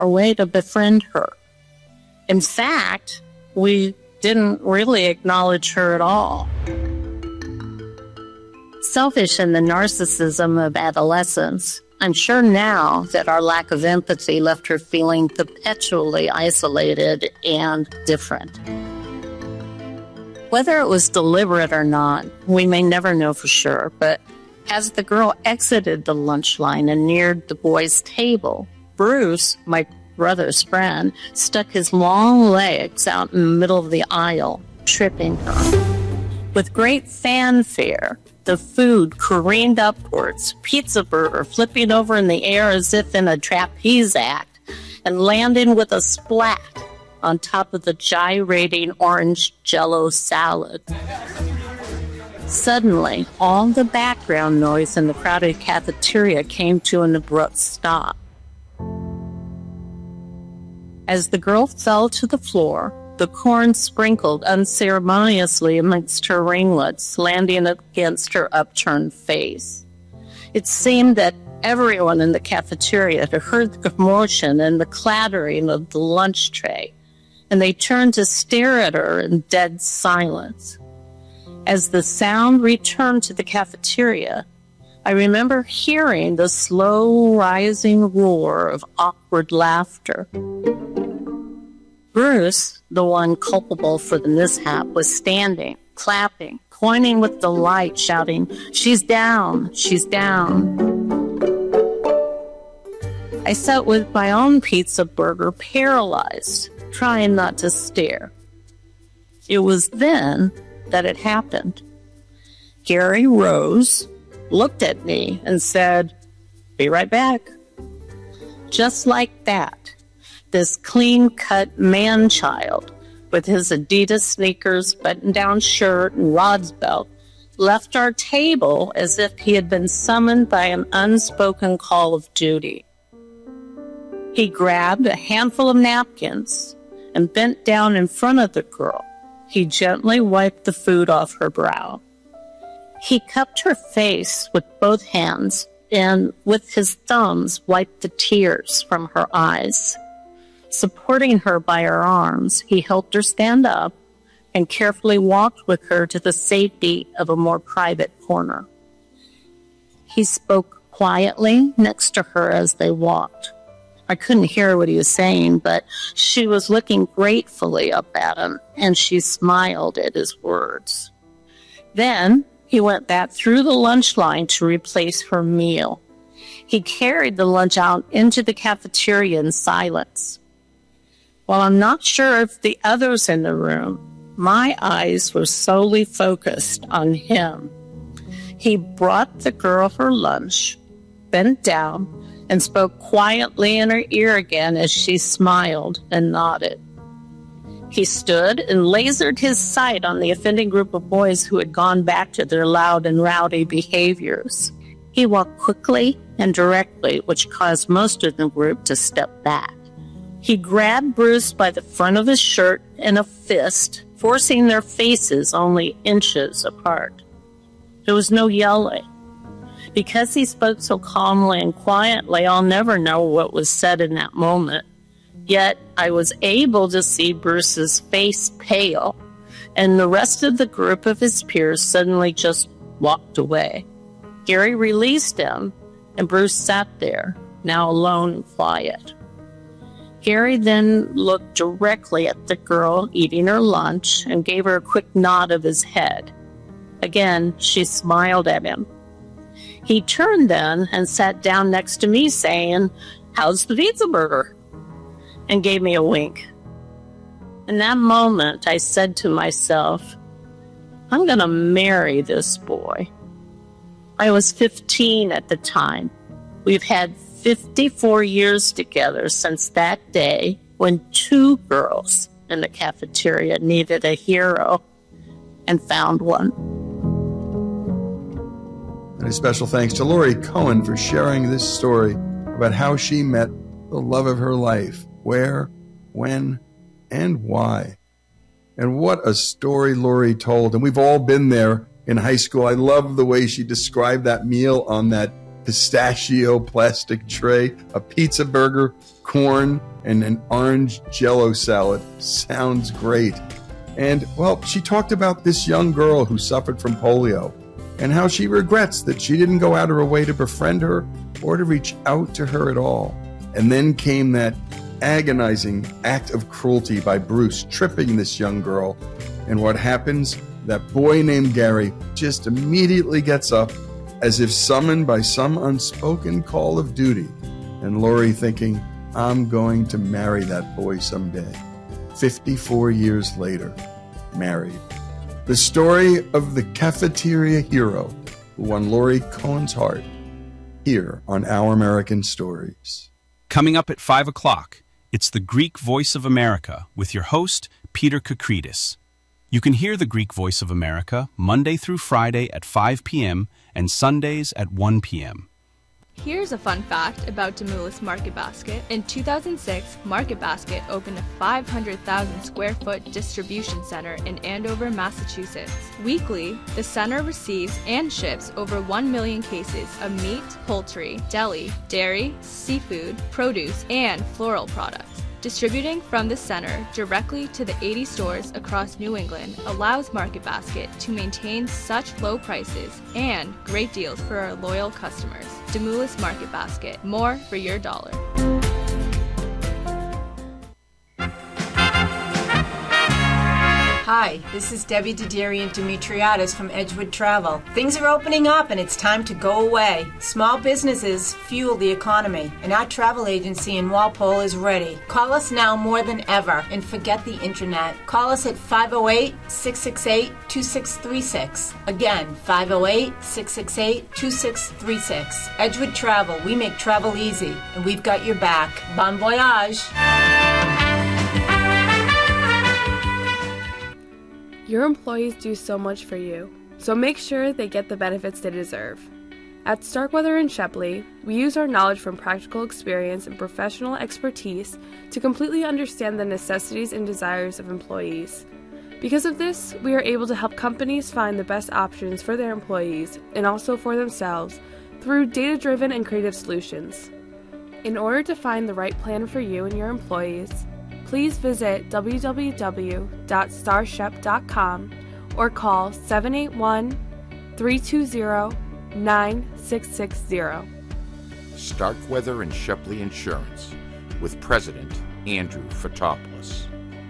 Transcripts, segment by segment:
or way to befriend her. In fact, we didn't really acknowledge her at all. Selfish in the narcissism of adolescence, I'm sure now that our lack of empathy left her feeling perpetually isolated and different. Whether it was deliberate or not, we may never know for sure, but as the girl exited the lunch line and neared the boys' table, Bruce, my brother's friend, stuck his long legs out in the middle of the aisle, tripping her. With great fanfare, the food careened upwards, Pizza Burger flipping over in the air as if in a trapeze act, and landing with a splat on top of the gyrating orange Jell-O salad. Suddenly, all the background noise in the crowded cafeteria came to an abrupt stop. As the girl fell to the floor, the corn sprinkled unceremoniously amongst her ringlets, landing against her upturned face. It seemed that everyone in the cafeteria had heard the commotion and the clattering of the lunch tray, and they turned to stare at her in dead silence. As the sound returned to the cafeteria, I remember hearing the slow rising roar of awkward laughter. Bruce, the one culpable for the mishap, was standing, clapping, pointing with delight, shouting, "She's down, she's down." I sat with my own Pizza Burger paralyzed, trying not to stare. It was then that it happened. Gary rose, looked at me, and said, "Be right back." Just like that, this clean-cut man-child, with his Adidas sneakers, button-down shirt, and Rod's belt, left our table as if he had been summoned by an unspoken call of duty. He grabbed a handful of napkins and bent down in front of the girl. He gently wiped the food off her brow. He cupped her face with both hands and, with his thumbs, wiped the tears from her eyes. Supporting her by her arms, he helped her stand up and carefully walked with her to the safety of a more private corner. He spoke quietly next to her as they walked. I couldn't hear what he was saying, but she was looking gratefully up at him, and she smiled at his words. Then he went back through the lunch line to replace her meal. He carried the lunch out into the cafeteria in silence. While I'm not sure if the others in the room, my eyes were solely focused on him. He brought the girl her lunch, bent down, and spoke quietly in her ear again as she smiled and nodded. He stood and lasered his sight on the offending group of boys who had gone back to their loud and rowdy behaviors. He walked quickly and directly, which caused most of the group to step back. He grabbed Bruce by the front of his shirt in a fist, forcing their faces only inches apart. There was no yelling. Because he spoke so calmly and quietly, I'll never know what was said in that moment. Yet I was able to see Bruce's face pale, and the rest of the group of his peers suddenly just walked away. Gary released him, and Bruce sat there, now alone and quiet. Gary then looked directly at the girl eating her lunch and gave her a quick nod of his head. Again, she smiled at him. He turned then and sat down next to me saying, "How's the Pizza Burger?" and gave me a wink. In that moment, I said to myself, I'm going to marry this boy. I was 15 at the time. We've had 54 years together since that day when two girls in the cafeteria needed a hero and found one. And a special thanks to Laurie Cohen for sharing this story about how she met the love of her life, where, when, and why. And what a story Laurie told. And we've all been there in high school. I love the way she described that meal on that pistachio plastic tray, a pizza burger, corn and an orange Jell-O salad. Sounds great. And, well, she talked about this young girl who suffered from polio and how she regrets that she didn't go out of her way to befriend her or to reach out to her at all. And then came that agonizing act of cruelty by Bruce, tripping this young girl. And what happens? That boy named Gary just immediately gets up as if summoned by some unspoken call of duty. And Lori thinking, I'm going to marry that boy someday. 54 years later, married. The story of the cafeteria hero who won Lori Cohen's heart, here on Our American Stories. Coming up at 5 o'clock, it's the Greek Voice of America with your host, Peter Kakridis. You can hear the Greek Voice of America Monday through Friday at 5 p.m. and Sundays at 1 p.m. Here's a fun fact about Demoulas Market Basket. In 2006, Market Basket opened a 500,000 square foot distribution center in Andover, Massachusetts. Weekly, the center receives and ships over 1 million cases of meat, poultry, deli, dairy, seafood, produce, and floral products. Distributing from the center directly to the 80 stores across New England allows Market Basket to maintain such low prices and great deals for our loyal customers. Demoulas Market Basket, more for your dollar. Hi, this is Debbie Dideri and Demetriadis from Edgewood Travel. Things are opening up and it's time to go away. Small businesses fuel the economy, and our travel agency in Walpole is ready. Call us now more than ever and forget the internet. Call us at 508-668-2636. Again, 508-668-2636. Edgewood Travel, we make travel easy, and we've got your back. Bon voyage! Your employees do so much for you, so make sure they get the benefits they deserve. At Starkweather and Shepley, we use our knowledge from practical experience and professional expertise to completely understand the necessities and desires of employees. Because of this, we are able to help companies find the best options for their employees and also for themselves through data-driven and creative solutions. In order to find the right plan for you and your employees, please visit www.starshep.com or call 781-320-9660. Starkweather and Shepley Insurance with President Andrew Fotopoulos.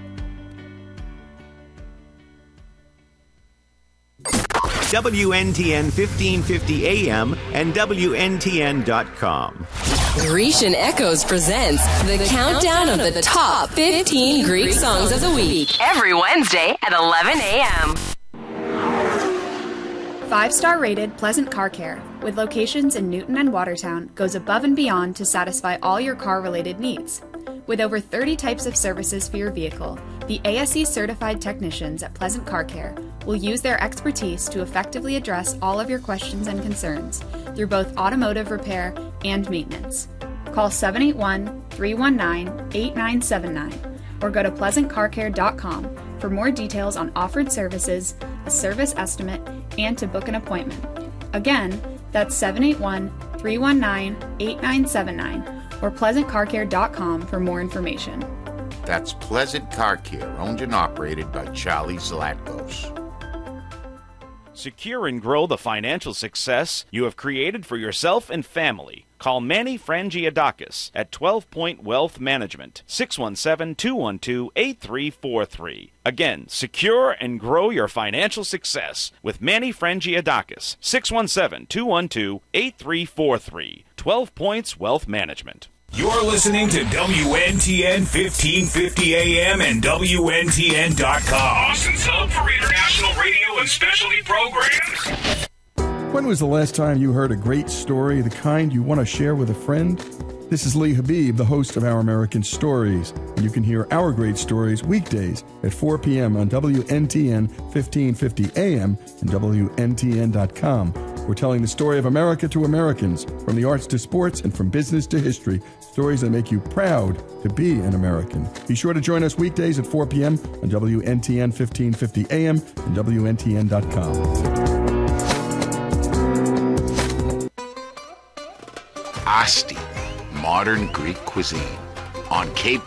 WNTN 1550 AM and WNTN.com. Grecian Echoes presents the countdown of the top 15 Greek songs of the week. Every Wednesday at 11 a.m. 5-star rated Pleasant Car Care, with locations in Newton and Watertown, goes above and beyond to satisfy all your car-related needs. With over 30 types of services for your vehicle, the ASE-certified technicians at Pleasant Car Care will use their expertise to effectively address all of your questions and concerns through both automotive repair and maintenance. Call 781-319-8979 or go to pleasantcarcare.com for more details on offered services, a service estimate, and to book an appointment. Again, that's 781-319-8979 or pleasantcarcare.com for more information. That's Pleasant Car Care, owned and operated by Charlie Zlatkos. Secure and grow the financial success you have created for yourself and family. Call Manny Frangiadakis at 12 Point Wealth Management, 617-212-8343. Again, secure and grow your financial success with Manny Frangiadakis, 617-212-8343. 12 Points Wealth Management. You're listening to WNTN 1550 AM and WNTN.com. Austin's home for international radio and specialty programs. When was the last time you heard a great story, the kind you want to share with a friend? This is Lee Habib, the host of Our American Stories. And you can hear our great stories weekdays at 4 p.m. on WNTN 1550 AM and WNTN.com. We're telling the story of America to Americans, from the arts to sports and from business to history. Stories that make you proud to be an American. Be sure to join us weekdays at 4 p.m. on WNTN 1550 AM and WNTN.com. Asti, modern Greek cuisine. on Cape